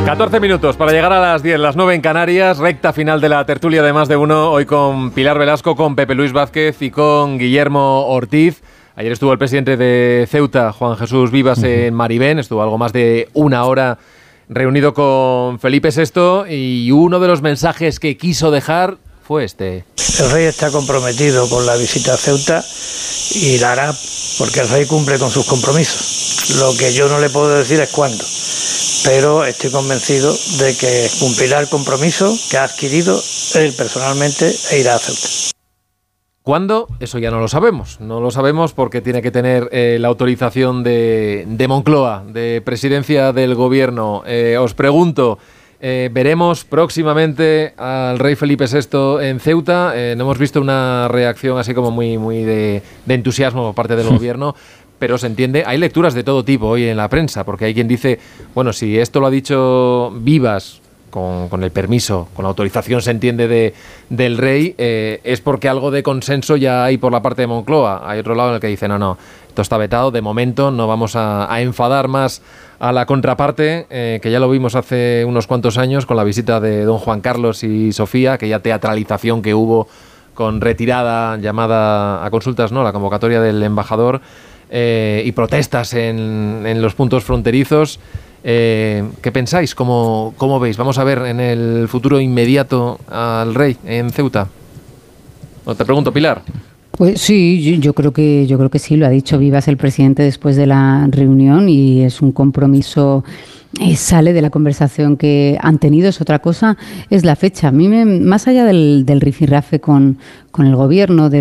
14 minutos para llegar a las 10, las 9 en Canarias, recta final de la tertulia de Más de Uno, hoy con Pilar Velasco, con Pepe Luis Vázquez y con Guillermo Ortiz. Ayer estuvo el presidente de Ceuta, Juan Jesús Vivas, en Maribén, estuvo algo más de una hora reunido con Felipe VI y uno de los mensajes que quiso dejar fue este. El rey está comprometido con la visita a Ceuta y la hará porque el rey cumple con sus compromisos. Lo que yo no le puedo decir es cuándo, pero estoy convencido de que cumplirá el compromiso que ha adquirido él personalmente e irá a Ceuta. ¿Cuándo? Eso ya no lo sabemos. No lo sabemos porque tiene que tener la autorización de Moncloa, de presidencia del gobierno. Os pregunto, ¿veremos próximamente al rey Felipe VI en Ceuta? No hemos visto una reacción así como muy de entusiasmo por parte del gobierno, pero se entiende. Hay lecturas de todo tipo hoy en la prensa, porque hay quien dice, bueno, si esto lo ha dicho Vivas, con el permiso, con la autorización se entiende del rey, es porque algo de consenso ya hay por la parte de Moncloa. Hay otro lado en el que dice, no, esto está vetado, de momento no vamos a enfadar más a la contraparte, que ya lo vimos hace unos cuantos años con la visita de don Juan Carlos y Sofía, aquella teatralización que hubo con retirada, llamada a consultas, ¿no?, la convocatoria del embajador, y protestas en los puntos fronterizos. ¿Qué pensáis? ¿Cómo veis? Vamos a ver en el futuro inmediato al rey en Ceuta. Te pregunto, Pilar. Pues sí, yo creo que sí, lo ha dicho Vivas, el presidente, después de la reunión, y es un compromiso. Sale de la conversación que han tenido. Es otra cosa, es la fecha. A mí, más allá del rifirrafe con el gobierno,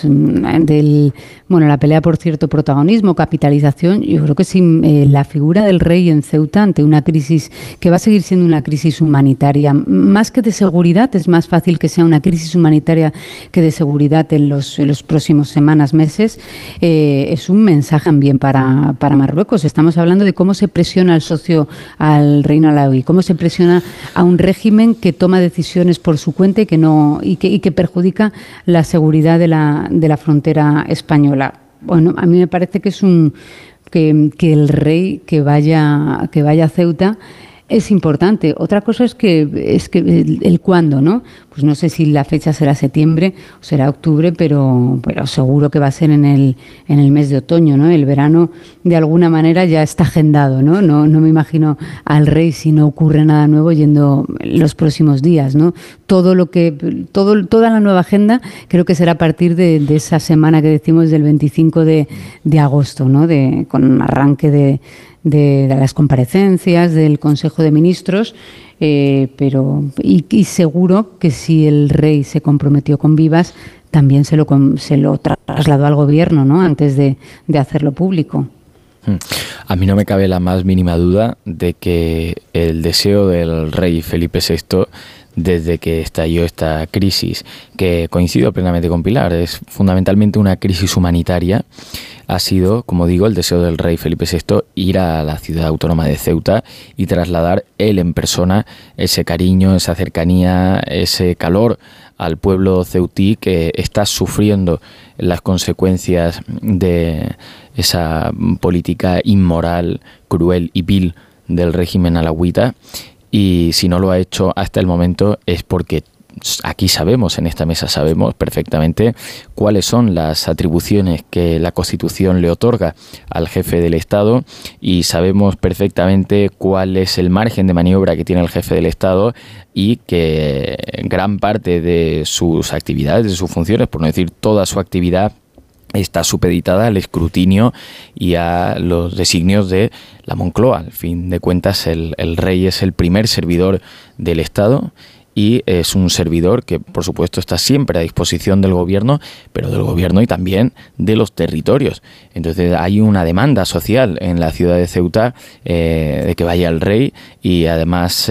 la pelea por cierto protagonismo, capitalización, yo creo que sin la figura del rey en Ceuta, ante una crisis que va a seguir siendo una crisis humanitaria, más que de seguridad, es más fácil que sea una crisis humanitaria que de seguridad en los próximos semanas, meses, es un mensaje también para Marruecos. Estamos hablando de cómo se presiona al socio, al reino alauí, cómo se presiona a un régimen que toma decisiones por su cuenta y que perjudica la seguridad de la frontera española. Bueno, a mí me parece que es que el rey que vaya a Ceuta es importante. Otra cosa es que el cuándo, ¿no? Pues no sé si la fecha será septiembre o será octubre, pero seguro que va a ser en el mes de otoño, ¿no? El verano de alguna manera ya está agendado, ¿no? No me imagino al rey, si no ocurre nada nuevo, yendo los próximos días, ¿no? Toda la nueva agenda creo que será a partir de esa semana que decimos del 25 de agosto, ¿no? Con arranque de las comparecencias del Consejo de Ministros, pero seguro que si el rey se comprometió con Vivas, también se lo trasladó al gobierno, ¿no?, antes de hacerlo público. A mí no me cabe la más mínima duda de que el deseo del rey Felipe VI, desde que estalló esta crisis, que coincido plenamente con Pilar, es fundamentalmente una crisis humanitaria, ha sido, como digo, el deseo del rey Felipe VI ir a la ciudad autónoma de Ceuta y trasladar él en persona ese cariño, esa cercanía, ese calor al pueblo ceutí que está sufriendo las consecuencias de esa política inmoral, cruel y vil del régimen alauita. Y si no lo ha hecho hasta el momento es porque aquí sabemos, en esta mesa sabemos perfectamente cuáles son las atribuciones que la Constitución le otorga al jefe del Estado, y sabemos perfectamente cuál es el margen de maniobra que tiene el jefe del Estado, y que gran parte de sus actividades, de sus funciones, por no decir toda su actividad, está supeditada al escrutinio y a los designios de la Moncloa. Al fin de cuentas, el rey es el primer servidor del Estado y es un servidor que, por supuesto, está siempre a disposición del gobierno, pero del gobierno y también de los territorios. Entonces hay una demanda social en la ciudad de Ceuta de que vaya el rey, y además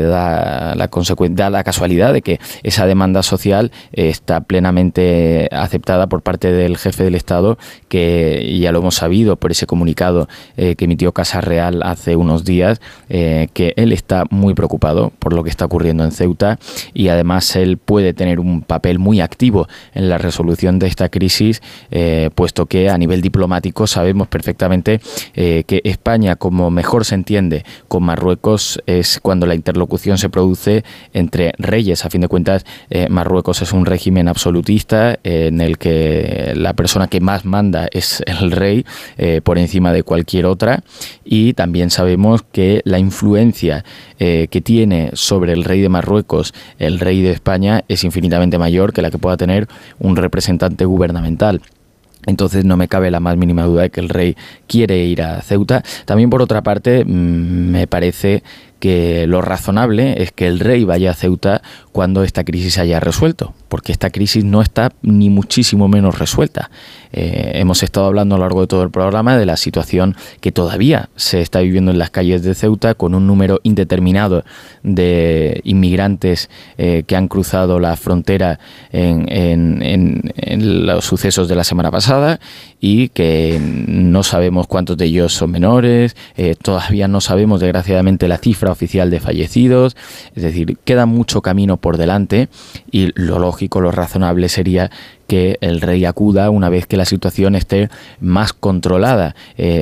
da la casualidad de que esa demanda social está plenamente aceptada por parte del jefe del Estado, que ya lo hemos sabido por ese comunicado que emitió Casa Real hace unos días, que él está muy preocupado por lo que está ocurriendo en Ceuta Ceuta, y además él puede tener un papel muy activo en la resolución de esta crisis, puesto que a nivel diplomático sabemos perfectamente que España, como mejor se entiende con Marruecos, es cuando la interlocución se produce entre reyes. A fin de cuentas, Marruecos es un régimen absolutista en el que la persona que más manda es el rey por encima de cualquier otra, y también sabemos que la influencia que tiene sobre el rey de Marruecos el rey de España es infinitamente mayor que la que pueda tener un representante gubernamental. Entonces no me cabe la más mínima duda de que el rey quiere ir a Ceuta. También, por otra parte, me parece que lo razonable es que el rey vaya a Ceuta cuando esta crisis se haya resuelto, porque esta crisis no está ni muchísimo menos resuelta. Hemos estado hablando a lo largo de todo el programa de la situación que todavía se está viviendo en las calles de Ceuta, con un número indeterminado de inmigrantes que han cruzado la frontera en los sucesos de la semana pasada, y que no sabemos cuántos de ellos son menores, todavía no sabemos desgraciadamente la cifra oficial de fallecidos. Es decir, queda mucho camino por delante, y lo lógico, lo razonable sería que el rey acuda una vez que la situación esté más controlada.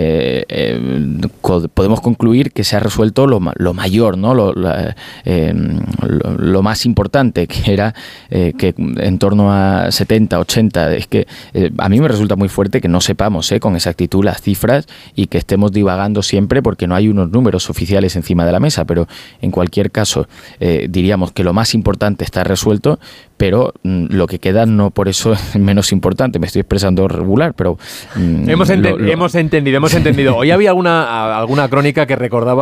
Podemos concluir que se ha resuelto lo mayor, ¿no? Lo más importante, que era que en torno a 70, 80, es que a mí me resulta muy fuerte que no sepamos con exactitud las cifras y que estemos divagando siempre porque no hay unos números oficiales encima de la mesa, pero en cualquier caso diríamos que lo más importante está resuelto, pero lo que queda no por eso es menos importante. Me estoy expresando regular, pero... Hemos entendido. Hoy había alguna crónica que recordaba